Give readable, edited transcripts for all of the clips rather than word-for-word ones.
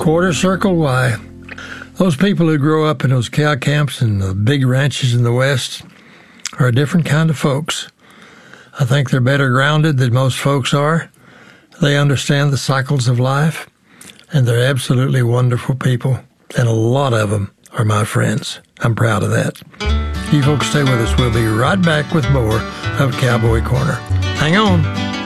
Quarter Circle, why, those people who grow up in those cow camps and the big ranches in the West are a different kind of folks. I think they're better grounded than most folks are. They understand the cycles of life, and they're absolutely wonderful people, and a lot of them are my friends. I'm proud of that. You folks stay with us. We'll be right back with more of Cowboy Corner. Hang on.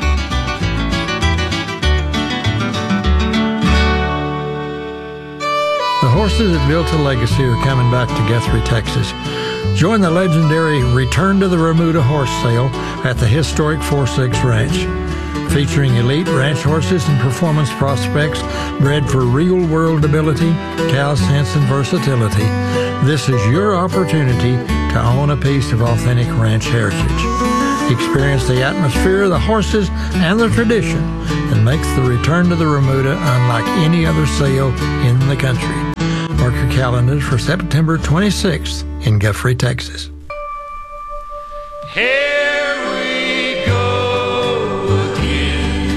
The horses that built a legacy are coming back to Guthrie, Texas. Join the legendary Return to the Remuda horse sale at the historic 4-6 Ranch. Featuring elite ranch horses and performance prospects bred for real-world ability, cow sense, and versatility, this is your opportunity to own a piece of authentic ranch heritage. Experience the atmosphere, the horses, and the tradition that makes the Return to the Remuda unlike any other sale in the country. Mark your calendars for September 26th in Guthrie, Texas. Here we go again.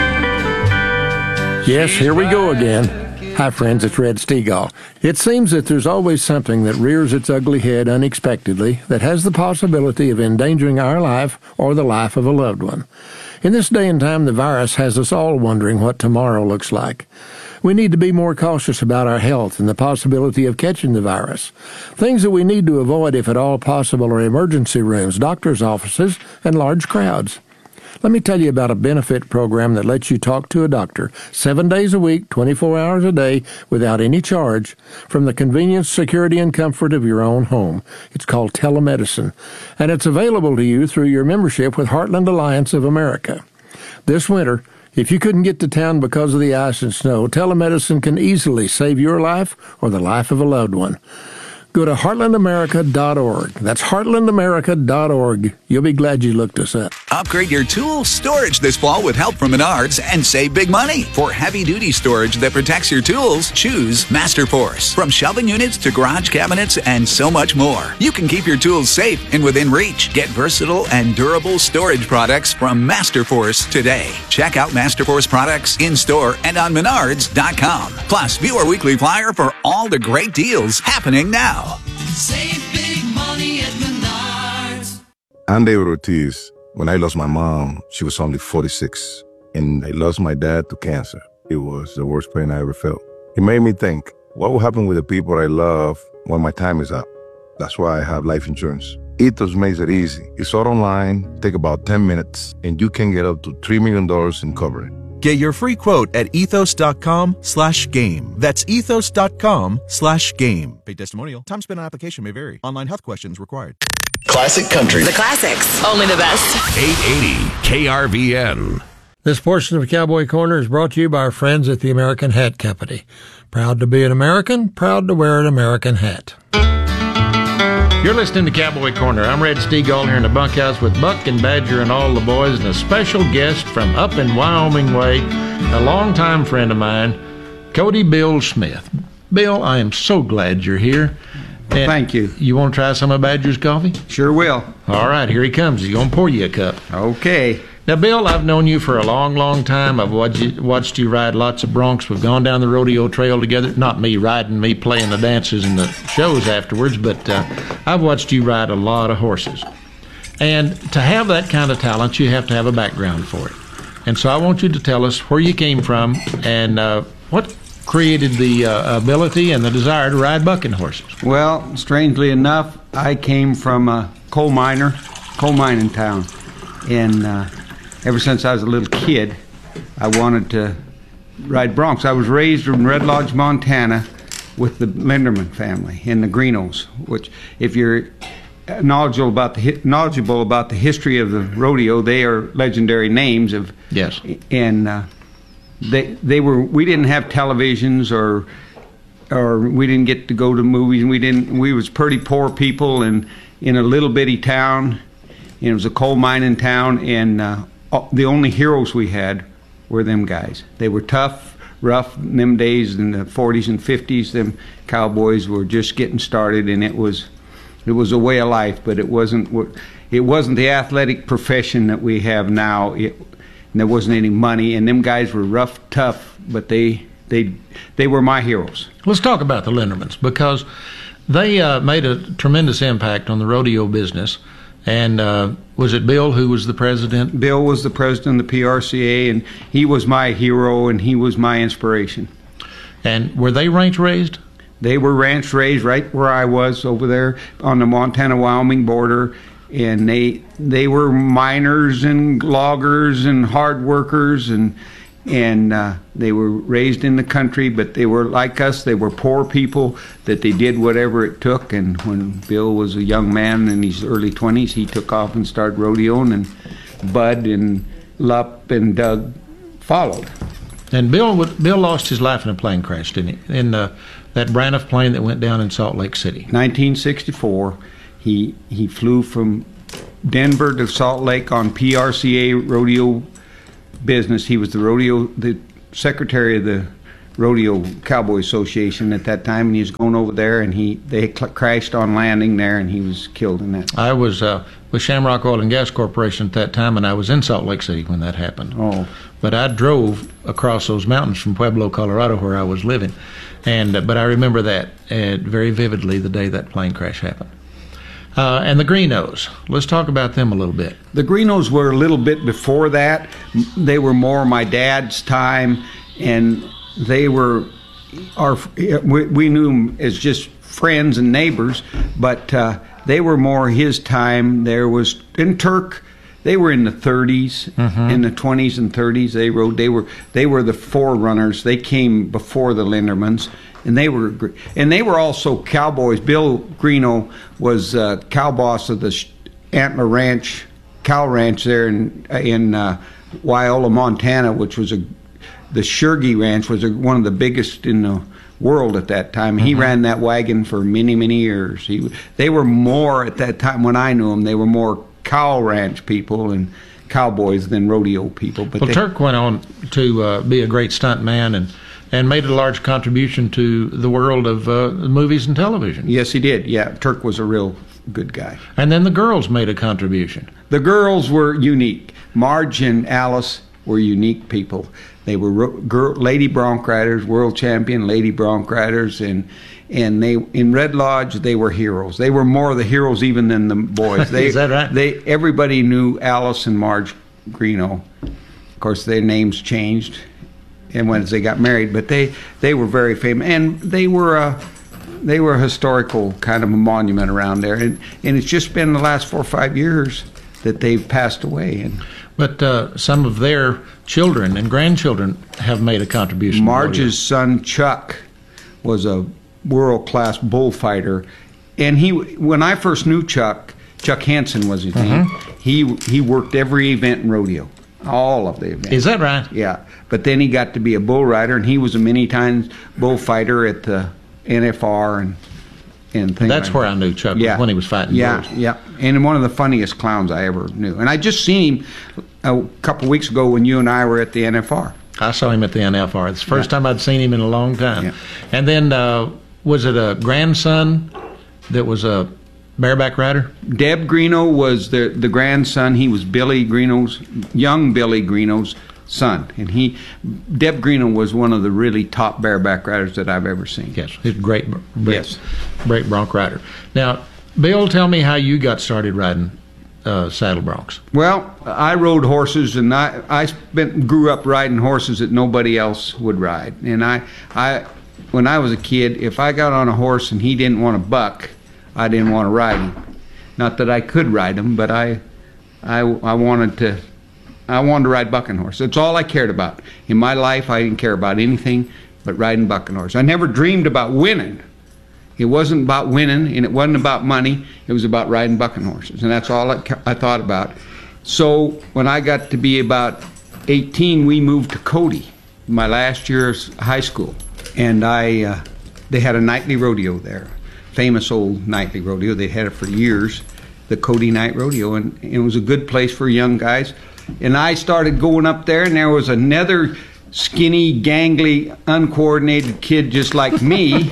Yes, here we go again. Hi, friends, it's Red Stegall. It seems that there's always something that rears its ugly head unexpectedly that has the possibility of endangering our life or the life of a loved one. In this day and time, the virus has us all wondering what tomorrow looks like. We need to be more cautious about our health and the possibility of catching the virus. Things that we need to avoid, if at all possible, are emergency rooms, doctors' offices, and large crowds. Let me tell you about a benefit program that lets you talk to a doctor 7 days a week, 24 hours a day, without any charge, from the convenience, security, and comfort of your own home. It's called telemedicine, and it's available to you through your membership with Heartland Alliance of America. This winter, if you couldn't get to town because of the ice and snow, telemedicine can easily save your life or the life of a loved one. Go to heartlandamerica.org. That's heartlandamerica.org. You'll be glad you looked us up. Upgrade your tool storage this fall with help from Menards and save big money. For heavy-duty storage that protects your tools, choose Masterforce. From shelving units to garage cabinets and so much more, you can keep your tools safe and within reach. Get versatile and durable storage products from Masterforce today. Check out Masterforce products in-store and on Menards.com. Plus, view our weekly flyer for all the great deals happening now. Save big money at Menards. I'm David Ortiz. When I lost my mom, she was only 46. And I lost my dad to cancer. It was the worst pain I ever felt. It made me think, what will happen with the people I love when my time is up? That's why I have life insurance. Ethos makes it easy. It's all online, take about 10 minutes, and you can get up to $3 million in coverage. Get your free quote at ethos.com/game. That's ethos.com/game. Paid testimonial. Time spent on application may vary. Online health questions required. Classic country. The classics. Only the best. 880 KRVN. This portion of Cowboy Corner is brought to you by our friends at the American Hat Company. Proud to be an American, proud to wear an American hat. You're listening to Cowboy Corner. I'm Red Stegall here in the bunkhouse with Buck and Badger and all the boys, and a special guest from up in Wyoming way, a longtime friend of mine, Cody Bill Smith. Bill, I am so glad you're here. And thank you. You want to try some of Badger's coffee? Sure will. All right, here he comes. He's going to pour you a cup. Okay. Now, Bill, I've known you for a long, long time. I've watched you ride lots of broncs. We've gone down the rodeo trail together. Not me riding, me playing the dances and the shows afterwards, but I've watched you ride a lot of horses. And to have that kind of talent, you have to have a background for it. And so I want you to tell us where you came from and what created the ability and the desire to ride bucking horses. Well, strangely enough, I came from a coal mining town. And ever since I was a little kid, I wanted to ride broncs. I was raised in Red Lodge, Montana, with the Linderman family in the Greenos, which, if you're knowledgeable about the history of the rodeo, they are legendary names of. Yes. And they were. We didn't have televisions or we didn't get to go to movies. We was pretty poor people in a little bitty town. And it was a coal mining town, and the only heroes we had were them guys. They were tough, rough in them days in the 40s and 50s. Them cowboys were just getting started, and it was a way of life, but it wasn't the athletic profession that we have now. And there wasn't any money, and them guys were rough, tough, but they they were my heroes. Let's talk about the Lindermans, because they made a tremendous impact on the rodeo business. And was it Bill who was the president? Bill was the president of the PRCA, and he was my hero, and he was my inspiration. And were they ranch raised? They were ranch raised right where I was over there on the Montana-Wyoming border, and they were miners and loggers and hard workers, and they were raised in the country, but they were like us. They were poor people that they did whatever it took. And when Bill was a young man in his early 20s, he took off and started rodeoing, and Bud and Lupp and Doug followed. And Bill lost his life in a plane crash, didn't he? In that Braniff plane that went down in Salt Lake City. 1964, he flew from Denver to Salt Lake on PRCA rodeo business. He was the secretary of the Rodeo Cowboy Association at that time, and he was going over there, and they crashed on landing there, and he was killed in that. I was with Shamrock Oil and Gas Corporation at that time, and I was in Salt Lake City when that happened. Oh. But I drove across those mountains from Pueblo, Colorado, where I was living, but I remember that very vividly, the day that plane crash happened. And the Greenos. Let's talk about them a little bit. The Greenos were a little bit before that. They were more my dad's time, and they were we knew them as just friends and neighbors, but they were more his time. There was in Turk. They were in the 30s, in the 20s and 30s. They rode. They were the forerunners. They came before the Lindermans. And they were also cowboys. Bill Greeno was cow boss of the Antler Ranch, cow ranch there in Wyola, Montana, which was the Shergy Ranch was one of the biggest in the world at that time. He ran that wagon for many, many years. They were more at that time when I knew them. They were more cow ranch people and cowboys than rodeo people. But Turk went on to be a great stunt man and made a large contribution to the world of movies and television. Yes, he did. Yeah, Turk was a real good guy. And then the girls made a contribution. The girls were unique. Marge and Alice were unique people. They were lady bronc riders, world champion lady bronc riders, and they in Red Lodge they were heroes. They were more the heroes even than the boys. Is that right? Everybody knew Alice and Marge Greeno. Of course, their names changed, and once they got married, but they were very famous, and they were a historical kind of a monument around there, and it's just been the last 4 or 5 years that they've passed away. But some of their children and grandchildren have made a contribution. Marge's son Chuck was a world-class bullfighter, and when I first knew Chuck Hansen was his name. He worked every event in rodeo. All of the events. Is that right? Yeah. But then he got to be a bull rider, and he was a many times bullfighter at the NFR and things. That's like where that. I knew Chuck Yeah. when he was fighting bulls. Yeah. And one of the funniest clowns I ever knew. And I just seen him a couple weeks ago when you and I were at the NFR. I saw him at the NFR. It's the first time I'd seen him in a long time. Yeah. And then was it a grandson that was a bareback rider? Deb Greeno was the grandson. He was young Billy Greeno's son. And Deb Greeno was one of the really top bareback riders that I've ever seen. Yes, he's a great Yes. bronc rider. Now, Bill, tell me how you got started riding saddle broncs. Well, I rode horses, and I grew up riding horses that nobody else would ride. And when I was a kid, if I got on a horse and he didn't want to buck, I didn't want to ride him. Not that I could ride him, but I wanted to ride bucking horse. That's all I cared about. In my life, I didn't care about anything but riding bucking horse. I never dreamed about winning. It wasn't about winning, and it wasn't about money. It was about riding bucking horses, and that's all I thought about. So when I got to be about 18, we moved to Cody, my last year of high school, and they had a nightly rodeo there. Famous old nightly rodeo. They had it for years, the Cody Night Rodeo, and it was a good place for young guys. And I started going up there, and there was another skinny, gangly, uncoordinated kid just like me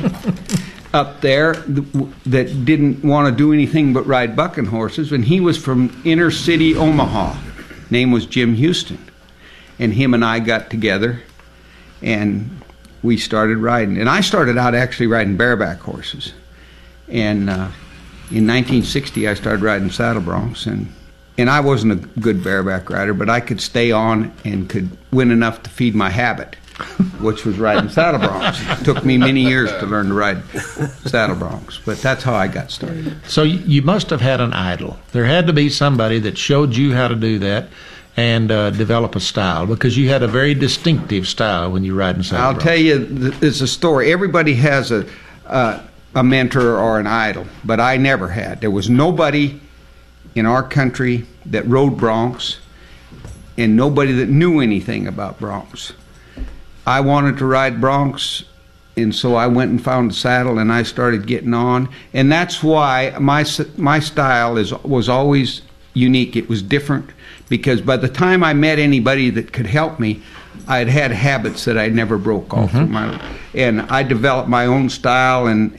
up there that didn't want to do anything but ride bucking horses, and he was from inner city Omaha. Name was Jim Houston. And him and I got together, and we started riding. And I started out actually riding bareback horses. And in 1960, I started riding saddle broncs. And I wasn't a good bareback rider, but I could stay on and could win enough to feed my habit, which was riding saddle broncs. It took me many years to learn to ride saddle broncs, but that's how I got started. So you must have had an idol. There had to be somebody that showed you how to do that and develop a style, because you had a very distinctive style when you ride in saddle broncs. I'll tell you, it's a story. Everybody has a mentor or an idol, but I never had. There was nobody in our country that rode broncs and nobody that knew anything about broncs. I wanted to ride broncs, and so I went and found a saddle and I started getting on. And that's why my style was always unique. It was different because by the time I met anybody that could help me, I'd had habits that I never broke off of and I developed my own style, and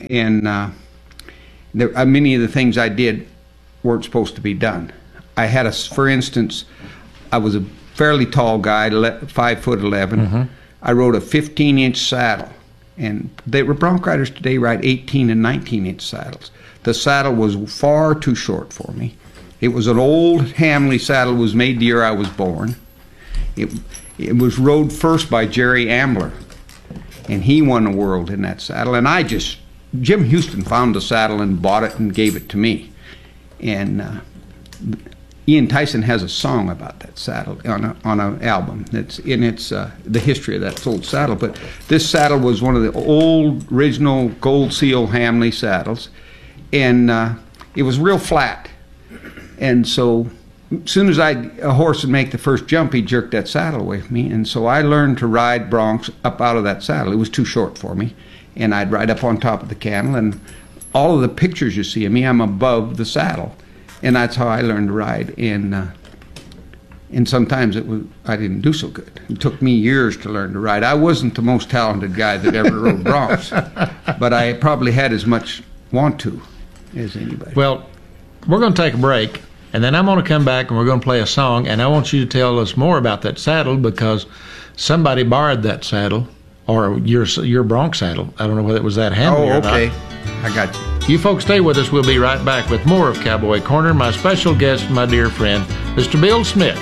many of the things I did weren't supposed to be done. I had for instance, I was a fairly tall guy, 5'11". I rode a 15-inch saddle, and bronc riders today ride 18 and 19-inch saddles. The saddle was far too short for me. It was an old Hamley saddle, was made the year I was born. It was rode first by Jerry Ambler, and he won the world in that saddle. And Jim Houston found the saddle and bought it and gave it to me. And Ian Tyson has a song about that saddle on an album. It's the history of that old saddle. But this saddle was one of the old original Gold Seal Hamley saddles, and it was real flat. And so, as soon as a horse would make the first jump, he'd jerk that saddle away from me. And so I learned to ride broncs up out of that saddle. It was too short for me, and I'd ride up on top of the cantle. And all of the pictures you see of me, I'm above the saddle. And that's how I learned to ride. And sometimes I didn't do so good. It took me years to learn to ride. I wasn't the most talented guy that ever rode broncs, but I probably had as much want to as anybody. Well, we're going to take a break, and then I'm going to come back and we're going to play a song, and I want you to tell us more about that saddle, because somebody borrowed that saddle, or your bronc saddle. I don't know whether it was that Hamley or not. Oh, okay. I got you. You folks stay with us. We'll be right back with more of Cowboy Corner. My special guest, my dear friend, Mr. Bill Smith.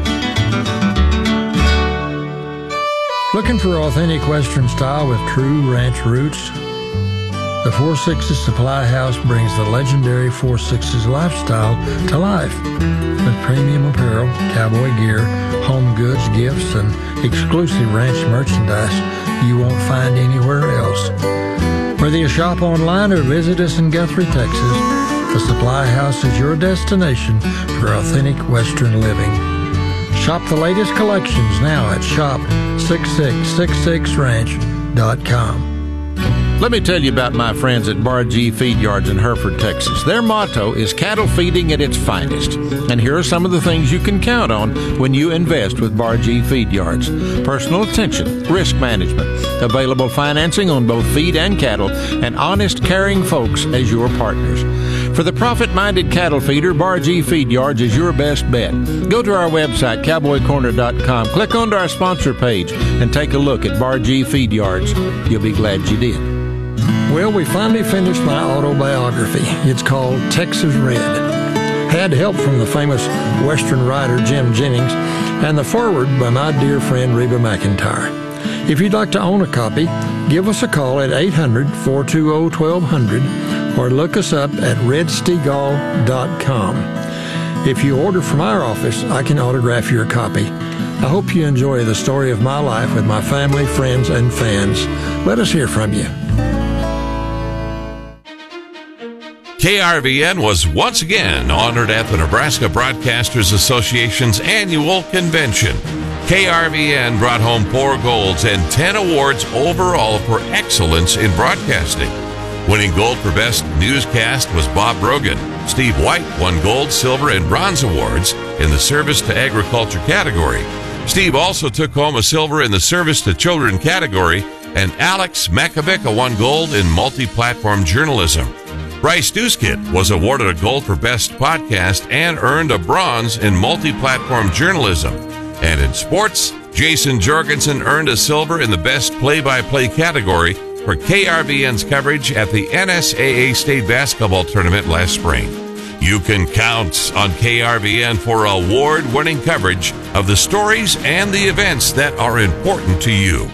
Looking for authentic Western style with true ranch roots? The Four Sixes Supply House brings the legendary Four Sixes lifestyle to life with premium apparel, cowboy gear, home goods, gifts, and exclusive ranch merchandise you won't find anywhere else. Whether you shop online or visit us in Guthrie, Texas, the Supply House is your destination for authentic Western living. Shop the latest collections now at shop6666ranch.com. Let me tell you about my friends at Bar G Feed Yards in Hereford, Texas. Their motto is cattle feeding at its finest. And here are some of the things you can count on when you invest with Bar G Feed Yards. Personal attention, risk management, available financing on both feed and cattle, and honest, caring folks as your partners. For the profit-minded cattle feeder, Bar G Feed Yards is your best bet. Go to our website, cowboycorner.com, click onto our sponsor page, and take a look at Bar G Feed Yards. You'll be glad you did. Well, we finally finished my autobiography. It's called Texas Red. Had help from the famous Western writer Jim Jennings, and the foreword by my dear friend Reba McEntire. If you'd like to own a copy, give us a call at 800-420-1200 or look us up at redstegall.com. If you order from our office, I can autograph your copy. I hope you enjoy the story of my life with my family, friends, and fans. Let us hear from you. KRVN was once again honored at the Nebraska Broadcasters Association's annual convention. KRVN brought home 4 golds and 10 awards overall for excellence in broadcasting. Winning gold for Best Newscast was Bob Brogan. Steve White won gold, silver, and bronze awards in the Service to Agriculture category. Steve also took home a silver in the Service to Children category, and Alex Makovica won gold in multi-platform journalism. Bryce Dooskid was awarded a gold for Best Podcast and earned a bronze in multi-platform journalism. And in sports, Jason Jorgensen earned a silver in the Best Play-by-Play category for KRVN's coverage at the NSAA State Basketball Tournament last spring. You can count on KRVN for award-winning coverage of the stories and the events that are important to you.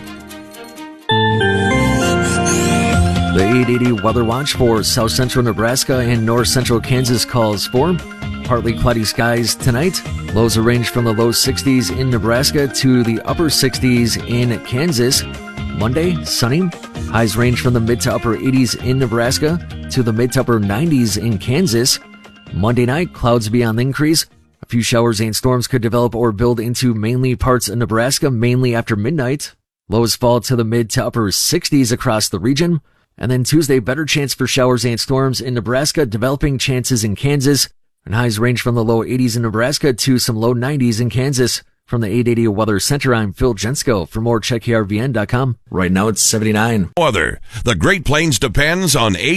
The 880 Weather Watch for South Central Nebraska and North Central Kansas calls for partly cloudy skies tonight. Lows will range from the low 60s in Nebraska to the upper 60s in Kansas. Monday, sunny. Highs range from the mid to upper 80s in Nebraska to the mid to upper 90s in Kansas. Monday night, clouds be on the increase. A few showers and storms could develop or build into mainly parts of Nebraska, mainly after midnight. Lows fall to the mid to upper 60s across the region. And then Tuesday, better chance for showers and storms in Nebraska, developing chances in Kansas. And highs range from the low 80s in Nebraska to some low 90s in Kansas. From the 880 Weather Center, I'm Phil Jensko. For more, check KRVN.com. Right now it's 79. Weather. The Great Plains depends on